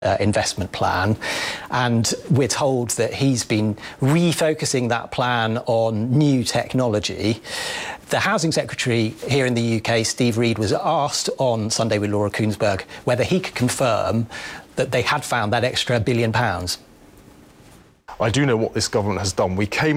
investment plan, and we're told that he's been refocusing that plan on new technology. The Housing Secretary here in the UK, Steve Reed, was asked on Sunday with Laura Kuenssberg whether he could confirm that they had found that extra £1 billion. I do know what this government has done. We came